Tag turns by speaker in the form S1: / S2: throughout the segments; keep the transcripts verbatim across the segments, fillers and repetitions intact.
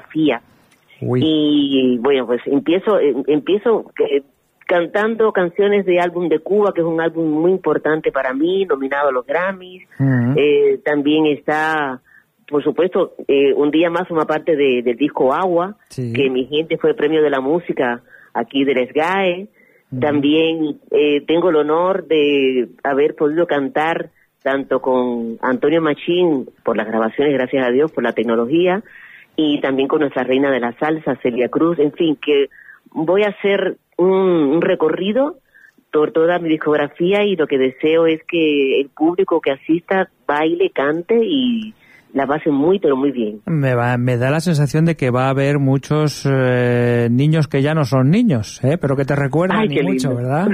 S1: discografía.
S2: Uy.
S1: Y bueno, pues empiezo, eh, empiezo eh, cantando canciones de álbum de Cuba, que es un álbum muy importante para mí, nominado a los Grammys. Uh-huh. eh, también está, por supuesto, eh, un día más forma parte de, del disco Agua, sí. que mi gente fue premio de la música aquí del S G A E. Uh-huh. También eh, tengo el honor de haber podido cantar tanto con Antonio Machín, por las grabaciones, gracias a Dios, por la tecnología, y también con nuestra reina de la salsa, Celia Cruz. En fin, que voy a hacer un, un recorrido por toda mi discografía, y lo que deseo es que el público que asista baile, cante y la pase muy, pero muy bien. Me
S2: va, me da la sensación de que va a haber muchos eh, niños que ya no son niños, ¿eh? Pero que te recuerdan. Ay, y mucho, lindo. ¿Verdad?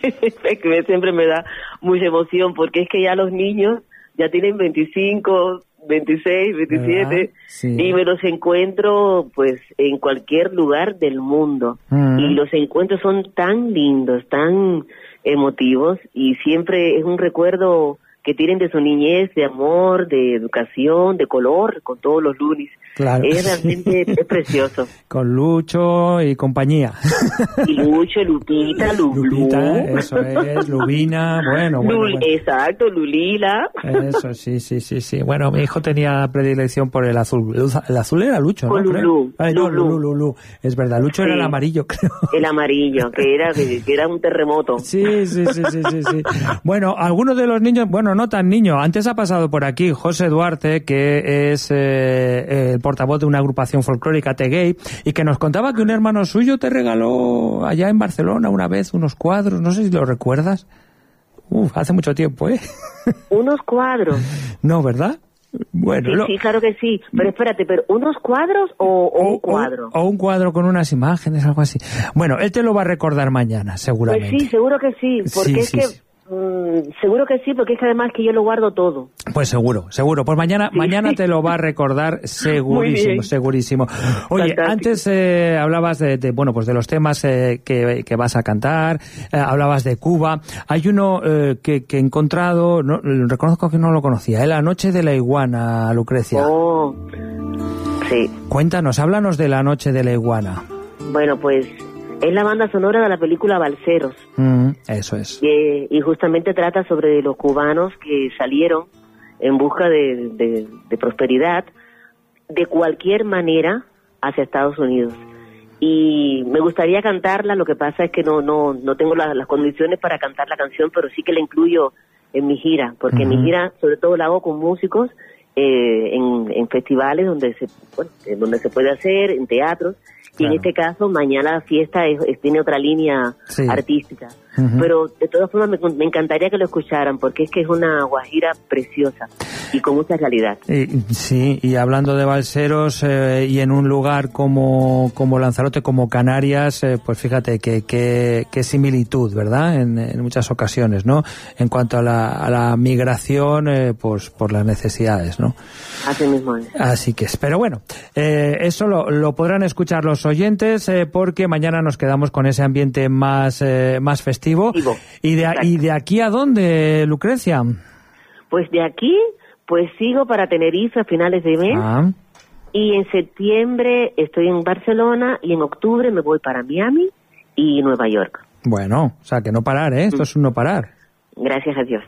S1: Es que siempre me da mucha emoción, porque es que ya los niños ya tienen veinticinco, veintiséis, veintisiete, sí. y me los encuentro pues en cualquier lugar del mundo. Uh-huh. Y los encuentros son tan lindos, tan emotivos, y siempre es un recuerdo que tienen de su niñez, de amor, de educación, de color, con todos los lunes.
S2: Claro.
S1: Es realmente es precioso.
S2: Con Lucho y compañía.
S1: Y Lucho, Lupita, Lulú.
S2: Lupita, eso es, Lubina, bueno, bueno,
S1: Lul,
S2: bueno.
S1: Exacto, Lulila.
S2: Eso, sí, sí, sí, sí. Bueno, mi hijo tenía predilección por el azul. El azul era Lucho,
S1: con
S2: ¿no?
S1: Lulú.
S2: Ay, no, Lulú, Lulú. Es verdad, Lucho sí. Era el amarillo, creo.
S1: El amarillo, que era, que era un terremoto.
S2: Sí, sí, sí, sí, sí, sí. Bueno, algunos de los niños, bueno, no tan niños. Antes ha pasado por aquí José Duarte, que es eh, el portavoz de una agrupación folclórica, Tegay, y que nos contaba que un hermano suyo te regaló allá en Barcelona una vez unos cuadros, no sé si lo recuerdas. Uf, hace mucho tiempo, ¿eh?
S1: ¿Unos cuadros?
S2: No, ¿verdad? Bueno,
S1: sí,
S2: lo...
S1: sí, claro que sí. Pero espérate, ¿pero unos cuadros o, o un cuadro?
S2: O, o un cuadro con unas imágenes, algo así. Bueno, él te lo va a recordar mañana, seguramente.
S1: Pues sí, seguro que sí, porque
S2: sí,
S1: es
S2: sí,
S1: que...
S2: Sí.
S1: Mm, seguro que sí, porque es que además que yo lo guardo todo.
S2: Pues seguro, seguro. Pues mañana sí. mañana te lo va a recordar segurísimo, segurísimo. Oye, Fantástico. Antes eh, hablabas de, de, bueno, pues de los temas eh, que, que vas a cantar, eh, hablabas de Cuba. Hay uno eh, que, que he encontrado, no, reconozco que no lo conocía, ¿eh? La Noche de la Iguana, Lucrecia.
S1: Oh, sí.
S2: Cuéntanos, háblanos de La Noche de la Iguana.
S1: Bueno, pues... es la banda sonora de la película Balseros.
S2: Mm, eso es.
S1: Eh, y justamente trata sobre los cubanos que salieron en busca de, de, de prosperidad de cualquier manera hacia Estados Unidos. Y me gustaría cantarla, lo que pasa es que no no no tengo la, las condiciones para cantar la canción, pero sí que la incluyo en mi gira, porque uh-huh. en mi gira sobre todo la hago con músicos eh, en, en festivales donde se bueno, donde se puede hacer, en teatros. Y claro. En este caso, mañana la fiesta es, es, tiene otra línea sí. artística. Uh-huh. Pero de todas formas me, me encantaría que lo escucharan, porque es que es una guajira preciosa y con mucha calidad.
S2: Y, sí, y hablando de balseros eh, y en un lugar como, como Lanzarote, como Canarias, eh, pues fíjate que, que, que similitud, ¿verdad? En, en muchas ocasiones, ¿no? En cuanto a la, a la migración, eh, pues por las necesidades, ¿no?
S1: Así mismo es.
S2: Así que, pero bueno, eh, eso lo, lo podrán escuchar los oyentes, eh, porque mañana nos quedamos con ese ambiente más, eh, más festivo. ¿Y de, ¿Y de aquí a dónde, Lucrecia?
S1: Pues de aquí, pues sigo para Tenerife a finales de mes.
S2: Ah.
S1: Y en septiembre estoy en Barcelona y en octubre me voy para Miami y Nueva York.
S2: Bueno, o sea, que no parar, ¿eh? Esto mm. es un no parar.
S1: Gracias a Dios.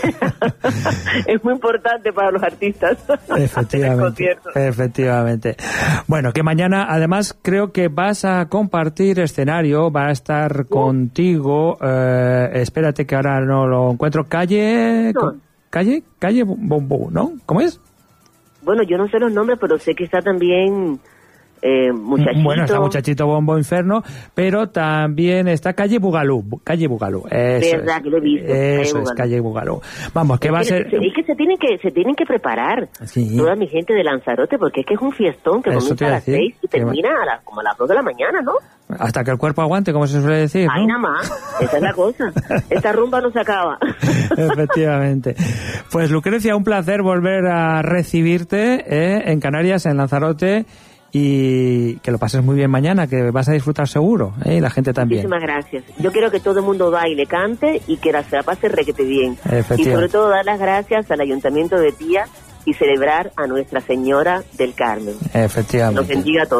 S1: Es muy importante para los artistas.
S2: Efectivamente, efectivamente. Bueno, que mañana, además, creo que vas a compartir escenario, va a estar uh. contigo, eh, espérate que ahora no lo encuentro, calle, no. calle, calle Bombo, ¿no? ¿Cómo es?
S1: Bueno, yo no sé los nombres, pero sé que está también... Eh, muchachito.
S2: Bueno, está Muchachito Bombo Inferno, pero también está Calle Bugalú, Calle Bugalú. Eso
S1: verdad
S2: es,
S1: que lo he visto.
S2: Eso es, Calle Bugalú. Vamos, que
S1: es
S2: va
S1: que,
S2: a ser...
S1: Es que se tienen que se tienen que preparar sí. toda mi gente de Lanzarote, porque es que es un fiestón que Eso comienza a las seis y termina a las, como a las dos de la mañana, ¿no?
S2: Hasta que el cuerpo aguante, como se suele decir, ¿no?
S1: Ay, nada más, esa es la cosa. Esta rumba no se acaba.
S2: Efectivamente. Pues Lucrecia, un placer volver a recibirte eh, en Canarias, en Lanzarote, y que lo pases muy bien mañana, que vas a disfrutar seguro, ¿eh? Y la gente también.
S1: Muchísimas gracias. Yo quiero que todo el mundo baile, cante y que la se la pase requete bien. Y sobre todo dar las gracias al Ayuntamiento de Tía y celebrar a Nuestra Señora del Carmen.
S2: Efectivamente.
S1: Nos bendiga a todos.